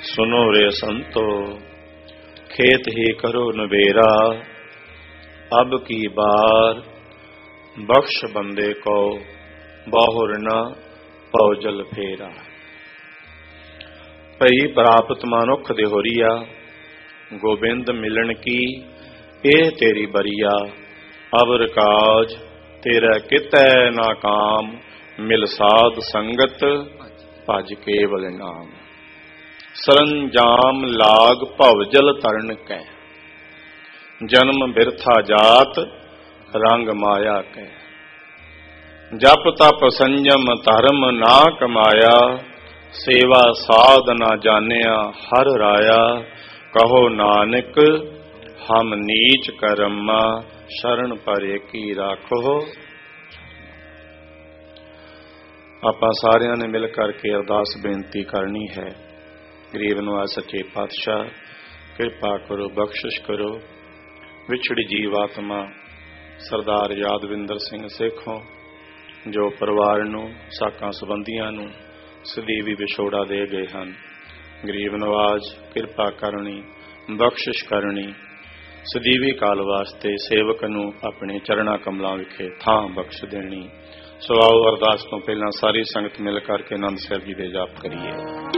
सुनो रे संतो खेत ही करो नबेरा, अब की बार बख्श बंदे को बहुर न पौजल फेरा। पई प्राप्त मानुख देहोरिया, गोबिंद मिलन की एह तेरी बरिया। अवर काज तेरा कितै ना काम, मिल साध संगत भज केवल नाम। सरंजाम लाग भवजल तरन कै, जन्म बिरथा जात रंग माया कै। जप तप संयम धर्म ना कमाया, सेवा साध ना जानिया हर राया। कहो नानक हम नीच करमा, शरण पर की राखो। ਆਪਾਂ ਸਾਰਿਆਂ ਨੇ ਮਿਲ ਕਰਕੇ ਅਰਦਾਸ ਬੇਨਤੀ ਕਰਨੀ ਹੈ। ਗਰੀਬ ਨਿਵਾਜ ਸੱਚੇ ਪਾਤਸ਼ਾਹ ਕਿਰਪਾ ਕਰੋ, ਬਖਸ਼ਿਸ਼ ਕਰੋ। ਵਿਛੜੀ ਜੀਵ ਆਤਮਾ ਸਰਦਾਰ ਯਾਦਵਿੰਦਰ ਸਿੰਘ ਸੇਖੋਂ, ਜੋ ਪਰਿਵਾਰ ਨੂੰ ਸਾਕਾਂ ਸੰਬੰਧੀਆਂ ਨੂੰ ਸਦੀਵੀ ਵਿਛੋੜਾ ਦੇ ਗਏ ਹਨ, ਗਰੀਬ ਨਿਵਾਜ ਕਿਰਪਾ ਕਰਨੀ, ਬਖਸ਼ਿਸ਼ ਕਰਨੀ। ਸਦੀਵੀ ਕਾਲ ਵਾਸਤੇ ਸੇਵਕ ਨੂੰ ਆਪਣੇ ਚਰਣਾ ਕਮਲਾਂ ਵਿਖੇ ਥਾਂ ਬਖਸ਼ ਦੇਣੀ। ਸੋ ਆਓ ਅਰਦਾਸ ਤੋਂ ਪਹਿਲਾਂ ਸਾਰੀ ਸੰਗਤ ਮਿਲ ਕਰਕੇ ਆਨੰਦ ਸਾਹਿਬ ਜੀ ਦੇ ਜਾਪ ਕਰੀਏ।